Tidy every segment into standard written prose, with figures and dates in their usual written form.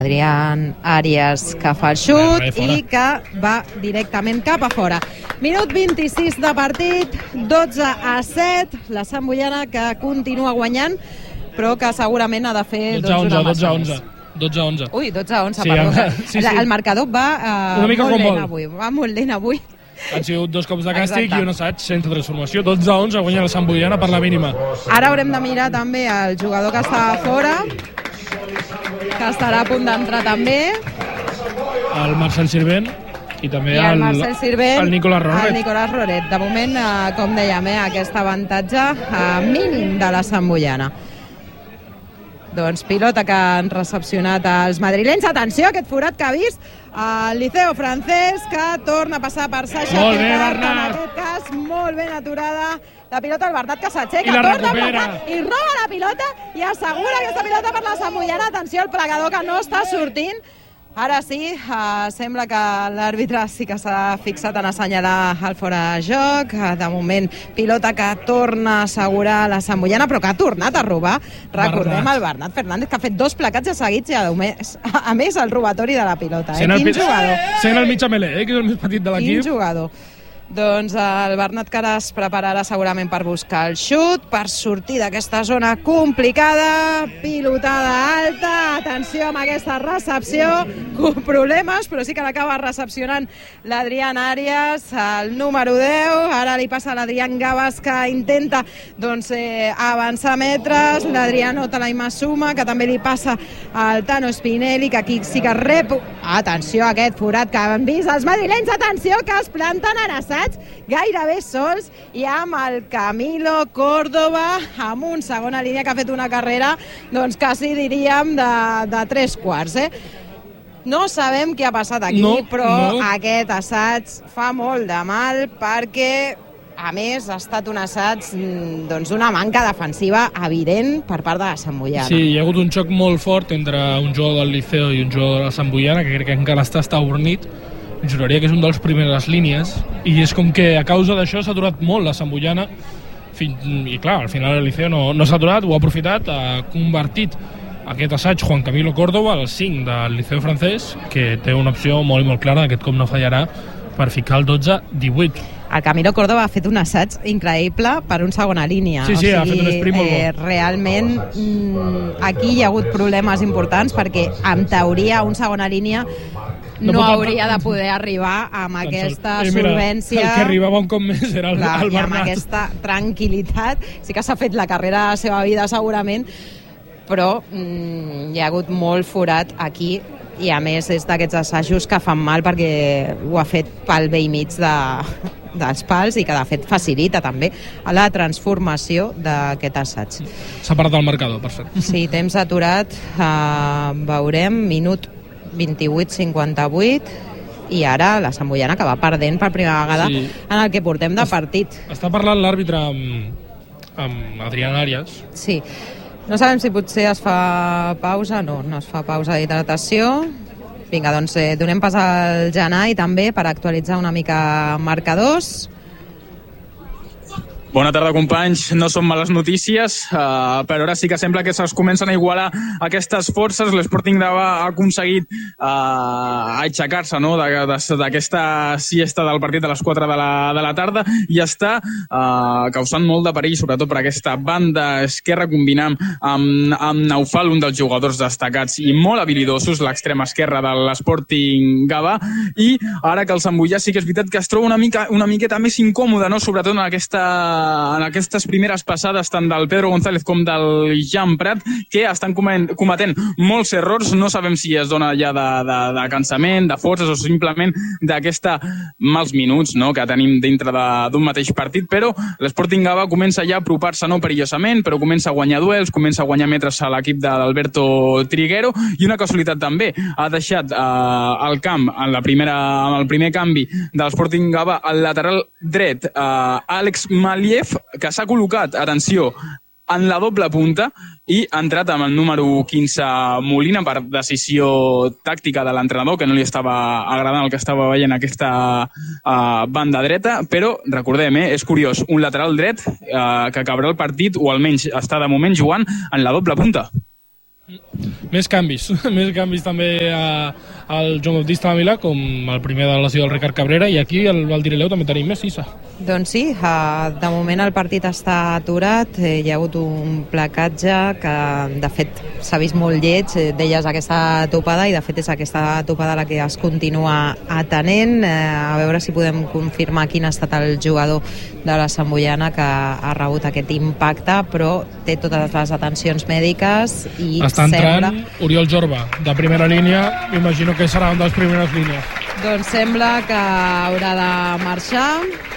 Adrián Arias, que fa el xut i que va directament cap a fora. Minut 26 de partit, 12-7, la Santboiana que continua guanyant, però que segurament ha de fer 12-11. 12-11. Ui, 12-11, perdó. Sí. El marcador va molt lent avui. Han sigut 2 cops de càstig i un assaig sense transformació. 12-11 guanya la Santboiana per la mínima. Ara haurem de mirar també el jugador que està fora, que estarà a punt d'entrar també. El Marcel Sirvent i també el Marcel Sirvent, el Nicolás Roret. El Nicolás Roret. De moment, com dèiem, aquest avantatge mínim de la Santboiana. Doncs pilota que han recepcionat els madrilenys. Atenció, aquest forat que ha vist el Liceo francès, que torna a passar per Sasha. Molt bé, Bernat. En aquest cas, molt ben aturada la pilota, el Bernat que s'aixeca, I la recupera. I roba la pilota i assegura aquesta pilota per la Santboiana. Atenció, el plegador que no està sortint. Ara sí, sembla que l'àrbitre sí que s'ha fixat en assenyalar el fora de joc. De moment, pilota que torna a assegurar la Santboiana, però que ha tornat a robar. Recordem el Bernat Fernández, que ha fet 2 placats seguits i a més el robatori de la pilota. Quin jugador. Sent el mig amelé, que és el més petit de l'equip. Quin jugador. Doncs el Bernat que ara es prepararà segurament per buscar el xut, per sortir d'aquesta zona complicada. Pilotada alta, atenció amb aquesta recepció, problemes, però sí que l'acaba recepcionant l'Adrián Arias, el número 10. Ara li passa a l'Adrián Gavas, que intenta avançar metres. L'Adrián Otalaima Suma, que també li passa al Tano Spinelli, que aquí sí que rep. Atenció a aquest forat que han vist els madrilenys, atenció, que es planten en assaig gairebé sols, i amb el Camilo Córdoba amb un segona línia que ha fet una carrera doncs quasi diríem de 3 quarts. No sabem què ha passat aquí, però aquest assaig fa molt de mal, perquè a més ha estat un assaig d'una manca defensiva evident per part de la Santboiana. Sí, hi ha hagut un xoc molt fort entre un jugador del Liceo i un jugador de la Santboiana, que crec que encara està estabornit. Juraria que és un dels primeres línies, i és com que a causa d'això s'ha aturat molt la Santboiana, i clar, al final el Liceo no s'ha aturat, ho ha aprofitat, ha convertit aquest assaig Juan Camilo Córdoba, el 5 del Liceo francès, que té una opció molt i molt clara, aquest cop no fallarà, per ficar el 12-18. El Camilo Córdoba ha fet un assaig increïble per un segona línia. Sí, ha fet un sprint molt bo. Realment, aquí hi ha hagut problemes importants, perquè en teoria un segona línia no hauria de poder arribar amb aquesta solvència. El que arribava un cop més era el Bernat. I amb aquesta tranquil·litat. Sí que s'ha fet la carrera de la seva vida segurament, però hi ha hagut molt forat aquí, i a més és d'aquests assajos que fan mal, perquè ho ha fet pel vell mig dels pals, i que de fet facilita també a la transformació d'aquest assaig. S'ha parat el marcador, per cert. Sí, temps aturat, veurem, minut 28-58, i ara la Santboiana que va perdent per primera vegada en el que portem de partit. Està parlant l'àrbitre amb Adrián Arias. Sí, no sabem si potser es fa pausa. No es fa pausa d'hidratació. Vinga, doncs donem pas al Janai també per actualitzar una mica marcadors. Bona tarda, companys. No són males notícies, però ara sí que sembla que se'ls comencen a igualar aquestes forces. L'Sporting Gavà ha aconseguit aixecar-se d'aquesta siesta del partit de les 4 de la tarda, i està causant molt de perill, sobretot per aquesta banda esquerra, combinant amb Naufal, un dels jugadors destacats i molt habilidosos, l'extrema esquerra de l'Sporting Gavà. I ara que el Santboià sí que és veritat que es troba una miqueta més incòmode, sobretot en aquestes primeres passades tant del Pedro González com del Jan Prat, que estan cometent molts errors. No sabem si es dona ja de cansament, de forces, o simplement d'aquesta mals minuts que tenim dintre d'un mateix partit, però l'Sporting Gavà comença ja a apropar-se no perillosament, però comença a guanyar duels, comença a guanyar metres a l'equip d'Alberto Triguero, i una casualitat també, ha deixat el camp amb el primer canvi de l'Sporting Gavà al lateral dret Àlex Maliev, que s'ha col·locat, atenció, en la doble punta, i ha entrat amb el número 15 Molina per decisió tàctica de l'entrenador, que no li estava agradant el que estava veient aquesta banda dreta. Però recordem, és curiós, un lateral dret que acabarà el partit, o almenys està de moment jugant en la doble punta. Més canvis també al Joan Baptista Milà, com el primer de la lesió del Ricard Cabrera, i aquí al Valdireleu també tenim més Issa. Doncs sí, de moment el partit està aturat, hi ha hagut un placatge que de fet s'ha vist molt lleig, deies aquesta topada, i de fet és aquesta topada la que es continua atenent, a veure si podem confirmar quin ha estat el jugador de la Santboiana que ha rebut aquest impacte, però té totes les atencions mèdiques i està entrant Oriol Jorba, de primera línia, m'imagino que serà una de les primeres línies. Doncs sembla que haurà de marxar,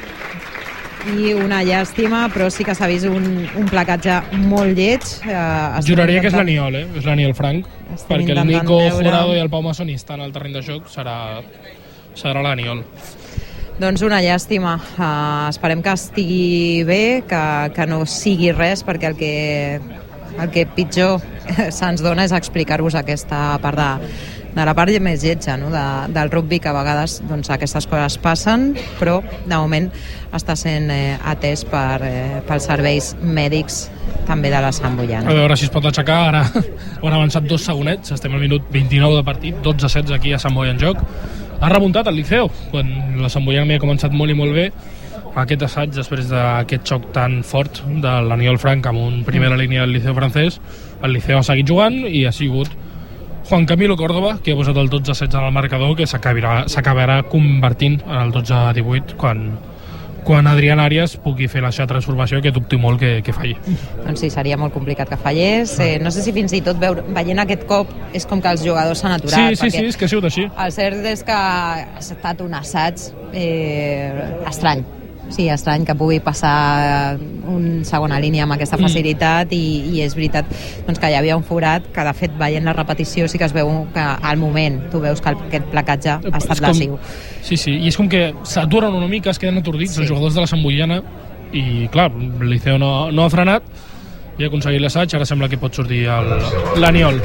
i una llàstima, però sí que s'ha vist un placatge molt lleig. Juraria que és l'Aniol, és l'Aniol Frank, perquè el Nico Jurado i el Pau Massoni estan al terreny de joc, serà l'Aniol. Doncs una llàstima, esperem que estigui bé, que no sigui res, perquè el que pitjor se'ns dona és explicar-vos aquesta part de la part més lletja, no? del rugby, que a vegades doncs, aquestes coses passen, però de moment està sent atès pels serveis mèdics també de la Santboiana. A veure si es pot aixecar, ara ho han avançat 2 segonets, estem al minut 29 de partit, 12-16 aquí a Sant Boi en joc. Ha remuntat el Liceo, quan la Santboiana havia començat molt i molt bé. Aquest assaig, després d'aquest xoc tan fort de l'Aniol Frank amb un primera línia del Liceo francès, el Liceo ha seguit jugant i ha sigut Juan Camilo Córdoba, que ha posat el 12-16 en el marcador, que s'acabarà convertint en el 12-18 quan Adrián Arias pugui fer la seva transformació, que dubto molt que falli. Doncs sí, seria molt complicat que fallés. No sé si fins i tot veient aquest cop és com que els jugadors s'han aturat. Sí, és que ha sigut així. El cert és que ha estat un assaig estrany. Sí, estrany que pugui passar un segona línia amb aquesta facilitat i és veritat doncs, que hi havia un forat que de fet veient la repetició sí que es veu que al moment tu veus que aquest placatge ha estat lesiu. Sí, i és com que s'aturen una mica, es queden atordits els jugadors de la Santboiana i clar, el Liceo no ha frenat i ha aconseguit l'assaig, ara sembla que pot sortir l'Aniol.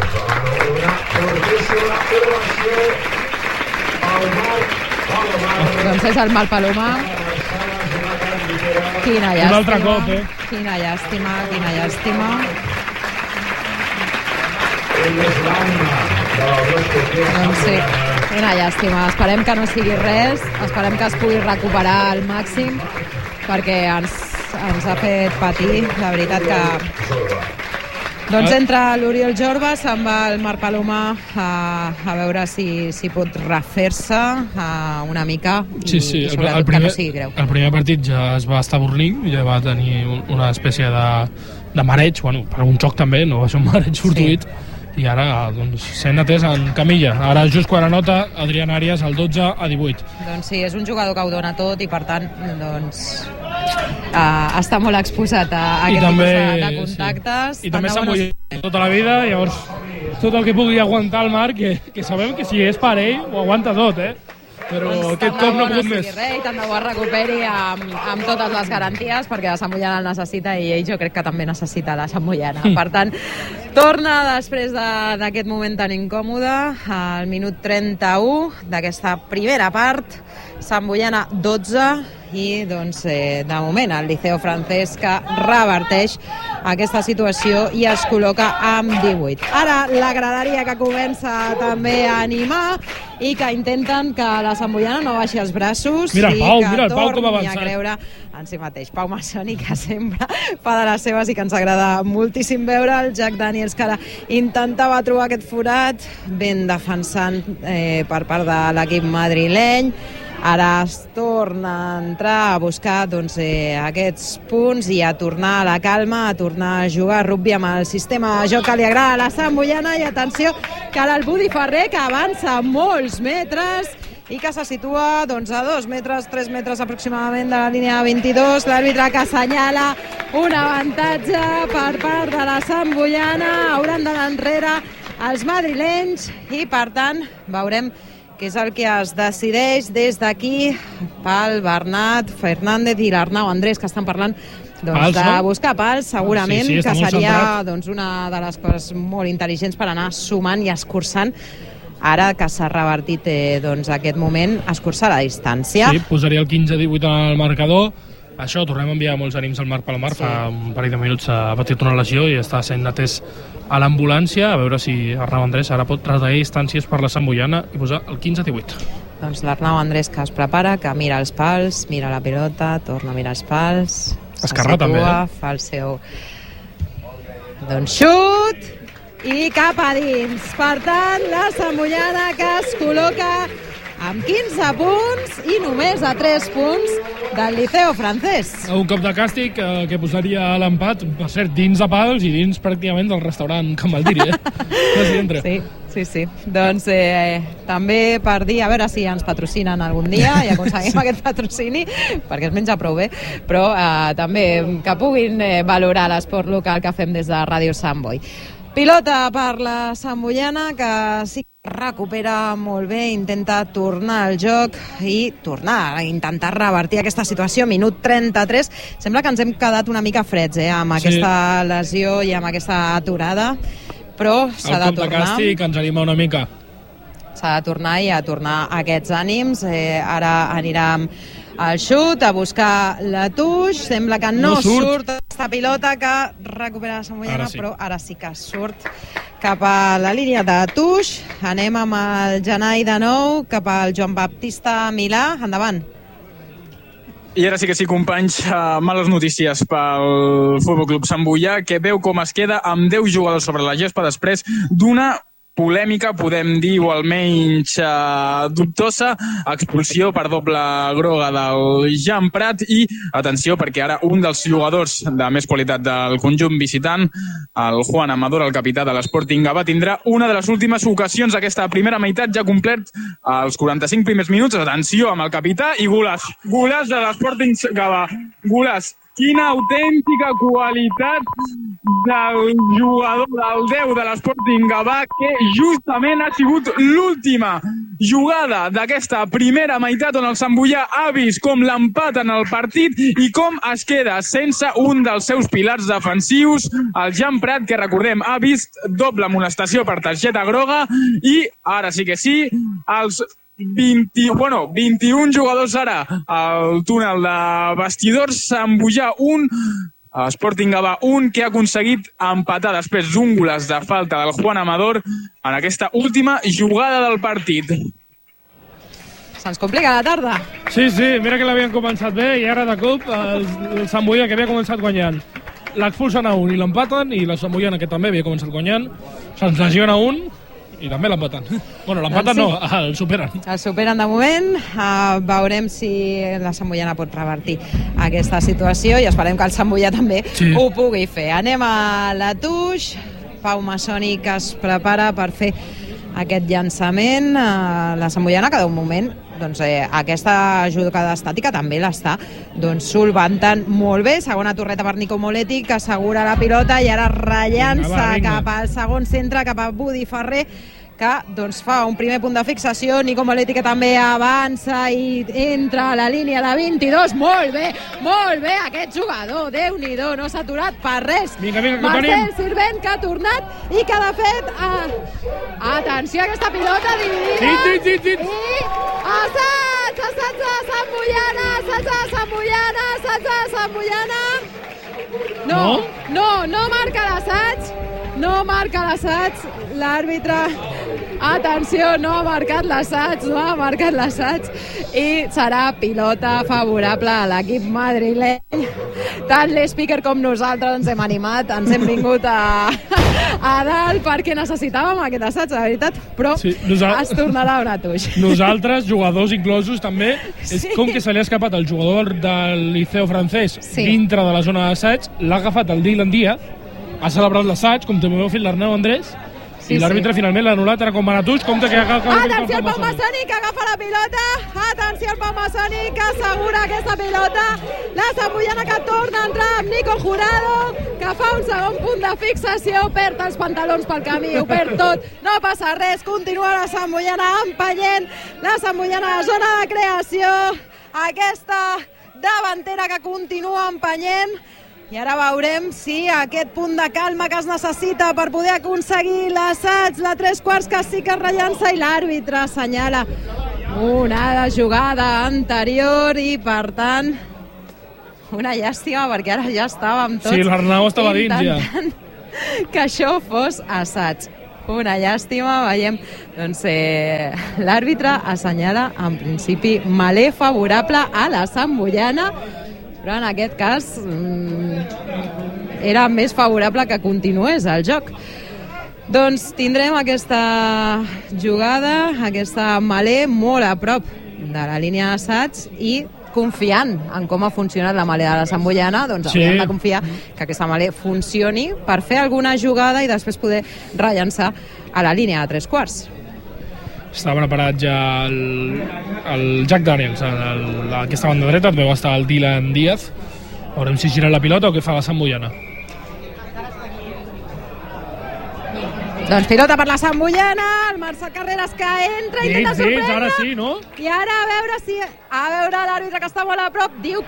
Doncs és el Marc Palomar. Quina llàstima. Un altre cop, Quina llàstima. Doncs sí, una llàstima. Esperem que no sigui res, esperem que es pugui recuperar al màxim, perquè ens ha fet patir, la veritat que... Doncs entra l'Oriol Jorba, se'n va el Marc Palomar a veure si pot refer-se una mica i sobretot que no sigui greu. El primer partit ja es va estar avorrint, ja va tenir una espècie de mareig, bueno, per un xoc també, no va ser un mareig fortuït, i ara doncs, sent atès en camilla. Ara just quan anota Adrián Arias el 12-18. Doncs sí, és un jugador que ho dona tot i per tant doncs, està molt exposat a aquest tipus de contactes. I també s'ha mullat tota la vida, llavors tot el que pugui aguantar el Marc, que sabem que si és per ell ho aguanta tot, però doncs aquest cop no ha pogut més. I tant de bo es recuperi amb totes les garanties, perquè la Santboiana el necessita i ell jo crec que també necessita la Santboiana. Per tant, torna després d'aquest moment tan incòmode al minut 31 d'aquesta primera part. Santboiana 12 i doncs de moment el Liceo francès que reverteix aquesta situació i es col·loca amb 18. Ara la graderia que comença també a animar i que intenten que la Santboiana no baixi els braços mira el Pau com ha avançat. A creure en si mateix. Pau Massoni, que sempre fa de les seves i que ens agrada moltíssim veure. El Jack Daniels, que ara intentava trobar aquest forat, ben defensant per part de l'equip madrileny. Ara es torna a entrar a buscar doncs, aquests punts i a tornar a la calma, a tornar a jugar rugby amb el sistema de joc que li agrada a la Santboiana. I atenció que ara el Budi Ferrer, que avança molts metres i que se situa doncs, a 2 metres, 3 metres aproximadament de la línia 22. L'àrbitre que assenyala un avantatge per part de la Santboiana. Hauran d'anar enrere els madrilenys i per tant veurem que és el que es decideix des d'aquí pel Bernat Fernández i l'Arnau Andrés, que estan parlant doncs, de buscar pals, segurament, sí, que seria doncs, una de les coses molt intel·ligents per anar sumant i escurçant. Ara que s'ha revertit doncs, aquest moment, escurçar la distància. Sí, posaria el 15-18 en el marcador. Això, tornem a enviar molts ànims al Marc Palomar. Fa un parell de minuts ha patit una lesió i està sent atès a l'ambulància. A veure si Arnau Andrés ara pot traslladar distàncies per la Santboiana i posar el 15-18. Doncs l'Arnau Andrés que es prepara, que mira els pals, mira la pilota, torna a mirar els pals, Esquerrà també, fa el seu xut i cap a dins. Per tant, la Santboiana que es col·loca amb 15 punts i només a 3 punts del Liceo Francés. Un cop de càstig que posaria l'empat, per cert, dins de pals i dins pràcticament del restaurant Can Valdiri, Sí. Doncs també per dir, a veure si ens patrocinen algun dia i aconseguim aquest patrocini, perquè es menja prou bé, però també que puguin valorar l'esport local que fem des de Ràdio Sant Boi. Pilota per la Santboiana, que sí que recupera molt bé, intenta tornar al joc i tornar a intentar revertir aquesta situació. Minut 33. Sembla que ens hem quedat una mica freds amb aquesta lesió i amb aquesta aturada, però s'ha de tornar. El cop de càstig ens anima una mica. S'ha de tornar i a tornar aquests ànims. Ara anirem al xut, a buscar la Tuix. Sembla que no surt aquesta pilota que recupera la Santboiana, però ara sí que surt cap a la línia de Tuix. Anem amb el Janai de nou, cap al Joan Baptista Milà. Endavant. I ara sí que sí, companys, males notícies pel Futbol Club Santboià, que veu com es queda amb 10 jugadors sobre la gespa després d'una polèmica, podem dir, o almenys dubtosa, expulsió per doble groga del Jan Prat. I atenció, perquè ara un dels jugadors de més qualitat del conjunt visitant, el Juan Amador, el capità de l'Sporting Gavà, tindrà una de les últimes ocasions d'aquesta primera meitat, ja complert els 45 primers minuts. Atenció amb el capità i golaç de l'Sporting Gavà. Golaç. Quina autèntica qualitat del jugador, del 10 de l'Sporting Gavà, que justament ha sigut l'última jugada d'aquesta primera meitat on el Santboià ha vist com l'empaten el partit i com es queda sense un dels seus pilars defensius, el Jan Prat, que recordem ha vist doble amonestació per targeta groga. I ara sí que sí, els 21 jugadors ara al túnel de vestidors. Santboià 1, Sporting Gavà 1, que ha aconseguit empatar després d'un golaç de falta del Juan Amador en aquesta última jugada del partit. Se'ns complica la tarda. Sí, mira que l'havien començat bé i ara de cop el Santboià, que havia començat guanyant, l'expulsen a un i l'empaten, i la Santboiana, que també havia començat guanyant, se'ns lesiona un i també l'empaten. Bueno, l'empaten no, el superen. El superen de moment. Veurem si la Santboiana pot revertir aquesta situació i esperem que el Santboià també ho pugui fer. Anem a la Tuix. Pau Massoni, que es prepara per fer aquest llançament. La Santboiana, que d'un moment aquesta jugada estàtica també l'està solventant molt bé. Segona torreta per Nico Moletti, que assegura la pilota i ara rellança cap al segon centre, cap a Budi Ferrer, que fa un primer punt de fixació. Nico Moletti, que també avança i entra a la línia de 22. Molt bé aquest jugador, Déu-n'hi-do, no s'ha aturat per res. Marcel Sirvent, que ha tornat i que de fet atenció a aquesta pilota dividida i assaig de Santboiana, no marca l'assaig l'àrbitre. Atenció, no ha marcat l'assaig i serà pilota favorable a l'equip madrileny. Tant l'Speaker com nosaltres ens hem animat, ens hem vingut a dalt perquè necessitàvem aquest assaig, de veritat, però es tornarà a una Tuix. Nosaltres, jugadors inclosos també, és com que se li ha escapat el jugador del Liceo Francès dintre de la zona d'assaig, l'ha agafat el Dylan Díaz, ha celebrat l'assaig, com també ho ha fet l'Arnau Andrés, i l'àrbitre finalment l'ha anul·lat. Ara com va a Tuix, compte que agafa... Atenció al Pau Massoni, que agafa la pilota. Atenció al Pau Massoni, que assegura aquesta pilota. La Santboiana, que torna a entrar amb Nico Jurado, que fa un segon punt de fixació, perd els pantalons pel camí, ho perd tot, no passa res, continua la Santboiana empenyent, la Santboiana a zona de creació, aquesta davantera que continua empenyent. I ara veurem si aquest punt de calma que es necessita per poder aconseguir l'assaig, la 3/4, que sí que es rellança, i l'àrbitre assenyala una jugada anterior i, per tant, una llàstima, perquè ara ja estàvem tots... Sí, l'Arnau estava dins, ja. Que això fos assaig. Una llàstima, veiem, doncs l'àrbitre assenyala en principi malé favorable a la Santboiana, però en aquest cas era més favorable que continués el joc. Doncs tindrem aquesta jugada, aquesta malé molt a prop de la línia d'assaig i confiant en com ha funcionat la malé de la Santboiana, doncs hauríem de confiar que aquesta malé funcioni per fer alguna jugada i després poder rellançar a la línia de 3/4. Està preparat ja el Jack Daniels a aquesta banda dreta, veu estar el Dylan Díaz. Veurem si gira la pilota o què fa la Santboiana. Doncs pilota per la Santboiana, el Marcel Carreras que entra, intenta sorprendre. Ara sí, no? I ara a veure l'àrbitre que està molt a prop, diu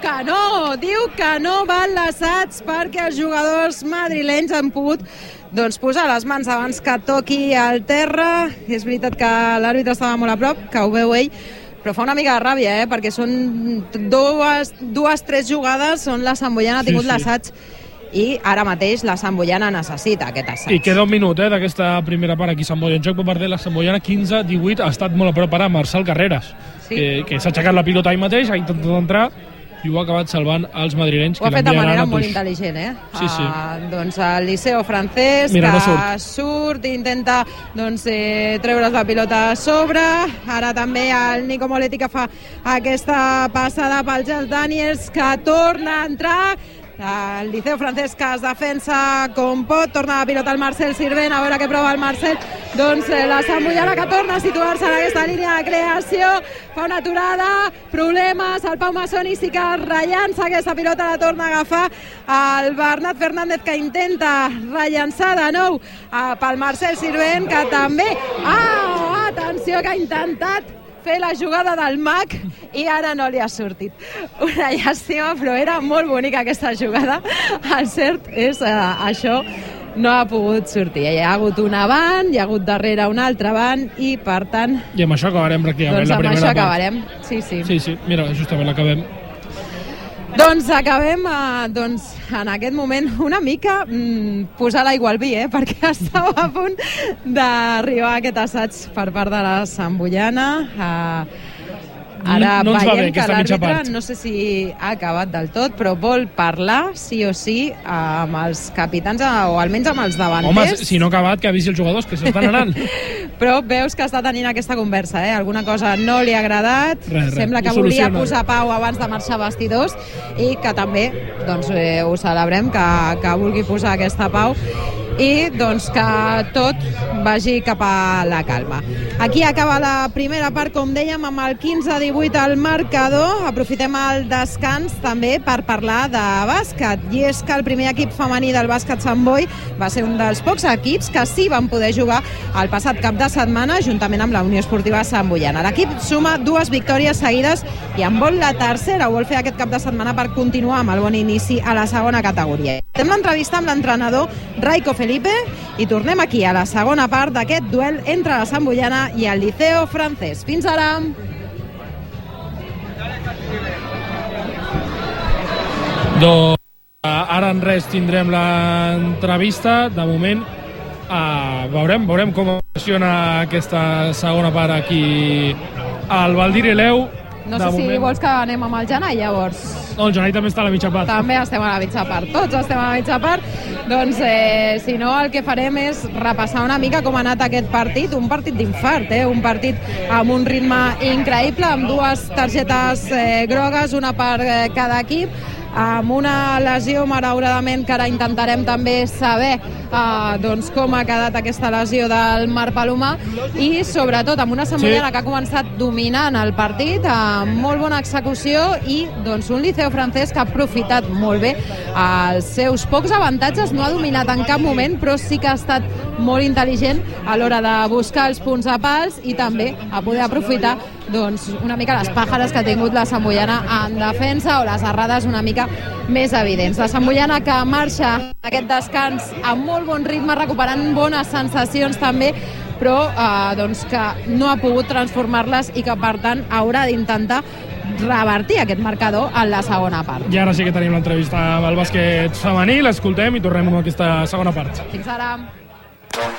que no val l'assaig perquè els jugadors madrilenys han pogut posar les mans abans que toqui al terra. És veritat que l'àrbitre estava molt a prop, que ho veu ell, però fa una mica de ràbia, perquè són tres jugades on la Santboiana ha tingut l'assaig i ara mateix la Santboiana necessita aquest assaig. I queda un minut d'aquesta primera part aquí a Sant Boi. En joc per part de la Santboiana, 15-18, ha estat molt a prop ara Marcel Carreras, que s'ha aixecat la pilota ell mateix, ha intentat entrar i ho ha acabat salvant els madrilenys. Ho ha fet de manera molt intel·ligent, Sí. Doncs el Liceo francès, mira, que surt, intenta treure's la pilota a sobre. Ara també el Nico Moletti, que fa aquesta passada pel Jack Daniels, que torna a entrar. El Liceo francès que es defensa com pot, torna la pilota al Marcel Sirvent, a veure què prova el Marcel. Doncs la Santboiana que torna a situar-se en aquesta línia de creació, fa una aturada, problemes, el Pau Massoni sí que rellança aquesta pilota, la torna a agafar el Bernat Fernández, que intenta rellançar de nou pel Marcel Sirvent, que també, atenció, que ha intentat fer la jugada del mag i ara no li ha sortit. Una llàstima, però era molt bonica aquesta jugada. El cert és això no ha pogut sortir. Hi ha hagut un avant, hi ha hagut darrere un altre avant i per tant... I amb això acabarem pràcticament la primera part. Doncs amb això acabarem, sí. Sí, mira, justament l'acabem. Doncs acabem en aquest moment una mica posar l'aigua al vi, perquè estava a punt d'arribar aquest assaig per part de la Santboiana. Ara no veiem que l'àrbitre no sé si ha acabat del tot, però vol parlar sí o sí amb els capitans o almenys amb els davanters. Home, si no ha acabat, que avisi els jugadors que s'estan anant. Però veus que està tenint aquesta conversa, alguna cosa no li ha agradat, sembla que volia posar pau abans de marxar a vestidors i que també ho celebrem que vulgui posar aquesta pau i que tot vagi cap a la calma. Aquí acaba la primera part, com dèiem, amb el 15-18 al marcador. Aprofitem el descans també per parlar de bàsquet, i és que el primer equip femení del bàsquet Sant Boi va ser un dels pocs equips que sí van poder jugar el passat cap de setmana juntament amb la Unió Esportiva Santboiana. L'equip suma 2 victòries seguides i en vol la tercera, ho vol fer aquest cap de setmana per continuar amb el bon inici a la segona categoria. Fem l'entrevista amb l'entrenador Raico Felipe i tornem aquí a la segona part d'aquest duel entre la Santboiana i el Liceo francès. Fins ara! Doncs ara en res tindrem l'entrevista. De moment veurem com funciona aquesta segona part aquí al Valdir Leu. No sé si vols que anem amb el Janai, llavors. No, el Janai també està a la mitja part. També estem a la mitja part, tots estem a la mitja part. Doncs, si no, el que farem és repassar una mica com ha anat aquest partit. Un partit d'infart, un partit amb un ritme increïble, amb 2 targetes grogues, una per cada equip, amb una lesió, malauradament, que ara intentarem també saber com ha quedat aquesta lesió del Marc Palomar, i sobretot amb una Santboiana que ha començat dominant el partit, amb molt bona execució, i un Liceo francès que ha aprofitat molt bé els seus pocs avantatges. No ha dominat en cap moment, però sí que ha estat molt intel·ligent a l'hora de buscar els punts a pals i també a poder aprofitar una mica les pàjares que ha tingut la Santboiana en defensa, o les errades una mica més evidents. La Santboiana que marxa aquest descans amb molt bon ritme, recuperant bones sensacions també, però que no ha pogut transformar-les i que per tant haurà d'intentar revertir aquest marcador en la segona part. I ara sí que tenim l'entrevista amb el bàsquet femení, l'escoltem i tornem amb aquesta segona part. Fins ara.